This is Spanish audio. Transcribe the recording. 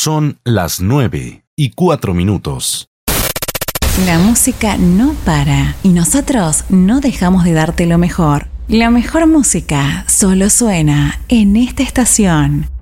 Son las 9:04. La música no para y nosotros no dejamos de darte lo mejor. La mejor música solo suena en esta estación.